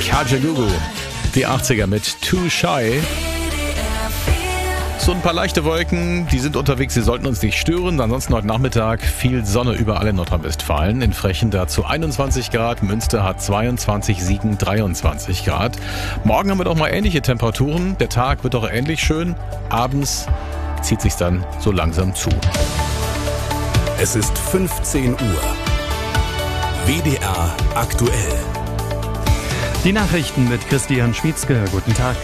Kajagoogoo. Die 80er mit Too Shy. So ein paar leichte Wolken, die sind unterwegs, sie sollten uns nicht stören. Ansonsten heute Nachmittag viel Sonne überall in Nordrhein-Westfalen. In Frechen dazu 21 Grad, Münster hat 22, Siegen 23 Grad. Morgen haben wir doch mal ähnliche Temperaturen. Der Tag wird doch ähnlich schön. Abends zieht sich's dann so langsam zu. Es ist 15 Uhr. WDR aktuell. Die Nachrichten mit Christian Schmietzke. Guten Tag.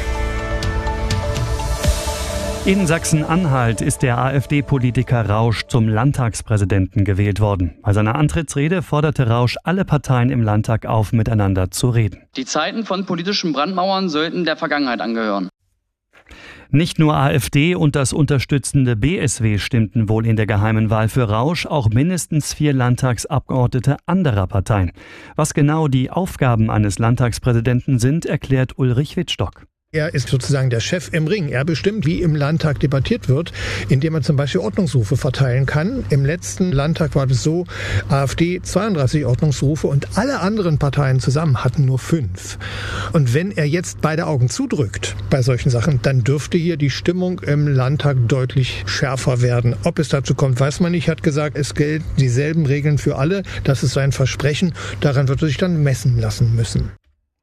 In Sachsen-Anhalt ist der AfD-Politiker Rausch zum Landtagspräsidenten gewählt worden. Bei seiner Antrittsrede forderte Rausch alle Parteien im Landtag auf, miteinander zu reden. Die Zeiten von politischen Brandmauern sollten der Vergangenheit angehören. Nicht nur AfD und das unterstützende BSW stimmten wohl in der geheimen Wahl für Rausch, auch mindestens 4 Landtagsabgeordnete anderer Parteien. Was genau die Aufgaben eines Landtagspräsidenten sind, erklärt Ulrich Wittstock. Er ist sozusagen der Chef im Ring. Er bestimmt, wie im Landtag debattiert wird, indem er zum Beispiel Ordnungsrufe verteilen kann. Im letzten Landtag war es so, AfD 32 Ordnungsrufe und alle anderen Parteien zusammen hatten nur 5. Und wenn er jetzt beide Augen zudrückt bei solchen Sachen, dann dürfte hier die Stimmung im Landtag deutlich schärfer werden. Ob es dazu kommt, weiß man nicht. Er hat gesagt, es gelten dieselben Regeln für alle. Das ist sein Versprechen. Daran wird er sich dann messen lassen müssen.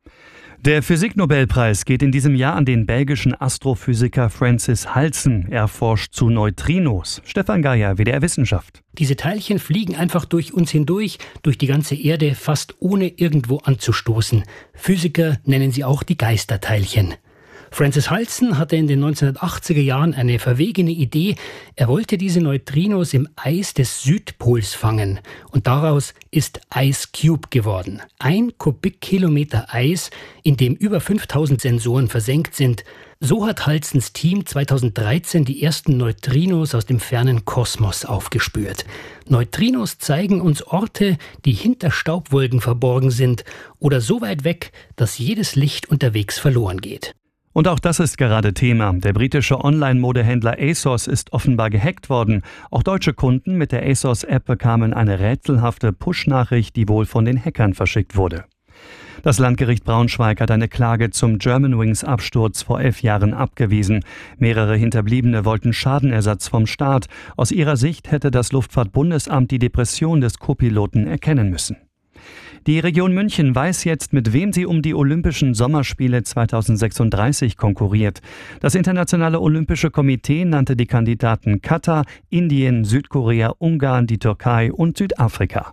Der Physiknobelpreis geht in diesem Jahr an den belgischen Astrophysiker Francis Halsen. Er forscht zu Neutrinos. Stefan Geier, WDR Wissenschaft. Diese Teilchen fliegen einfach durch uns hindurch, durch die ganze Erde, fast ohne irgendwo anzustoßen. Physiker nennen sie auch die Geisterteilchen. Francis Halsen hatte in den 1980er Jahren eine verwegene Idee. Er wollte diese Neutrinos im Eis des Südpols fangen. Und daraus ist Ice Cube geworden. 1 Kubikkilometer Eis, in dem über 5000 Sensoren versenkt sind. So hat Halsens Team 2013 die ersten Neutrinos aus dem fernen Kosmos aufgespürt. Neutrinos zeigen uns Orte, die hinter Staubwolken verborgen sind oder so weit weg, dass jedes Licht unterwegs verloren geht. Und auch das ist gerade Thema. Der britische Online-Modehändler ASOS ist offenbar gehackt worden. Auch deutsche Kunden mit der ASOS-App bekamen eine rätselhafte Push-Nachricht, die wohl von den Hackern verschickt wurde. Das Landgericht Braunschweig hat eine Klage zum Germanwings-Absturz vor 11 Jahren abgewiesen. Mehrere Hinterbliebene wollten Schadenersatz vom Staat. Aus ihrer Sicht hätte das Luftfahrtbundesamt die Depression des Co-Piloten erkennen müssen. Die Region München weiß jetzt, mit wem sie um die Olympischen Sommerspiele 2036 konkurriert. Das Internationale Olympische Komitee nannte die Kandidaten Katar, Indien, Südkorea, Ungarn, die Türkei und Südafrika.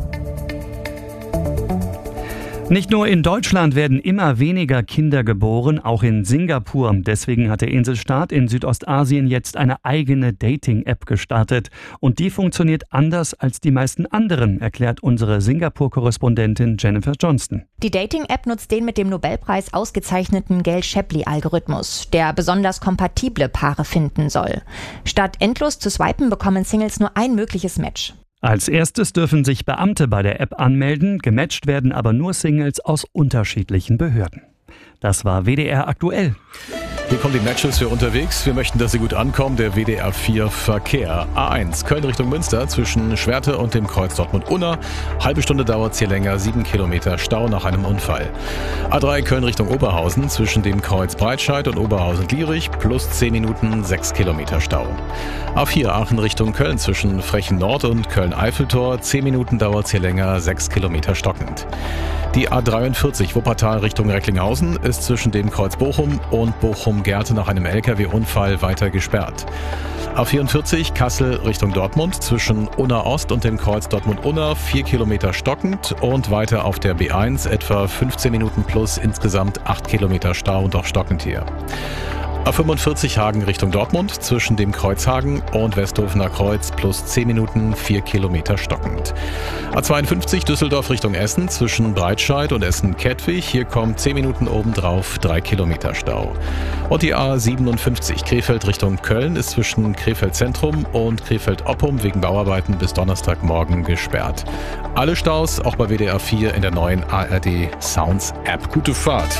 Nicht nur in Deutschland werden immer weniger Kinder geboren, auch in Singapur. Deswegen hat der Inselstaat in Südostasien jetzt eine eigene Dating-App gestartet. Und die funktioniert anders als die meisten anderen, erklärt unsere Singapur-Korrespondentin Jennifer Johnston. Die Dating-App nutzt den mit dem Nobelpreis ausgezeichneten Gale-Shapley-Algorithmus, der besonders kompatible Paare finden soll. Statt endlos zu swipen, bekommen Singles nur ein mögliches Match. Als erstes dürfen sich Beamte bei der App anmelden, gematcht werden aber nur Singles aus unterschiedlichen Behörden. Das war WDR aktuell. Hier kommen die Matches für unterwegs. Wir möchten, dass sie gut ankommen. Der WDR 4 Verkehr. A1 Köln Richtung Münster zwischen Schwerte und dem Kreuz Dortmund-Unna. Halbe Stunde dauert es hier länger. 7 Kilometer Stau nach einem Unfall. A3 Köln Richtung Oberhausen zwischen dem Kreuz Breitscheid und Oberhausen-Gierich plus 10 Minuten 6 Kilometer Stau. A4 Aachen Richtung Köln zwischen Frechen Nord und Köln-Eiffeltor. 10 Minuten dauert es hier länger. 6 Kilometer stockend. Die A43 Wuppertal Richtung Recklinghausen ist zwischen dem Kreuz Bochum und Bochum-Gerte nach einem LKW-Unfall weiter gesperrt. A44 Kassel Richtung Dortmund zwischen Unna Ost und dem Kreuz Dortmund-Unna 4 Kilometer stockend und weiter auf der B1 etwa 15 Minuten plus insgesamt 8 Kilometer Stau und auch stockend hier. A45 Hagen Richtung Dortmund zwischen dem Kreuz Hagen und Westhofener Kreuz plus 10 Minuten 4 Kilometer stockend. A52 Düsseldorf Richtung Essen zwischen Breitscheid und Essen-Kettwig. Hier kommt 10 Minuten obendrauf 3 Kilometer Stau. Und die A57 Krefeld Richtung Köln ist zwischen Krefeld Zentrum und Krefeld Oppum wegen Bauarbeiten bis Donnerstagmorgen gesperrt. Alle Staus auch bei WDR 4 in der neuen ARD Sounds App. Gute Fahrt!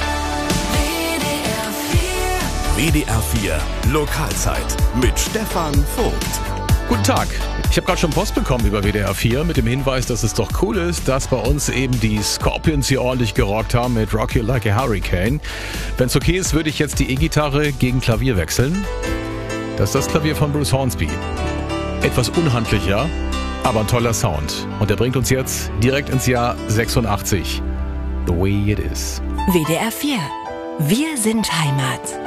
WDR 4 Lokalzeit mit Stefan Vogt. Guten Tag. Ich habe gerade schon Post bekommen über WDR 4 mit dem Hinweis, dass es doch cool ist, dass bei uns eben die Scorpions hier ordentlich gerockt haben mit Rock You Like a Hurricane. Wenn es okay ist, würde ich jetzt die E-Gitarre gegen Klavier wechseln. Das ist das Klavier von Bruce Hornsby. Etwas unhandlicher, aber ein toller Sound. Und der bringt uns jetzt direkt ins Jahr 86. The Way It Is. WDR 4. Wir sind Heimat.